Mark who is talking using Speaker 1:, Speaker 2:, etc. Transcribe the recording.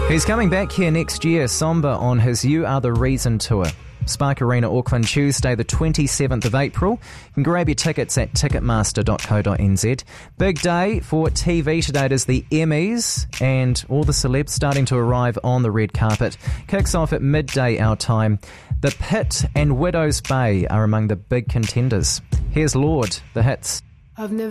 Speaker 1: He's coming back here next year, somber on his You Are The Reason tour. Spark Arena, Auckland, Tuesday the 27th of April. You can grab your tickets at ticketmaster.co.nz. Big day for TV today. It is the Emmys, and all the celebs starting to arrive on the red carpet. Kicks off at midday our time. The Pit and Widow's Bay are among the big contenders. Here's Lorde, the hits.
Speaker 2: I've never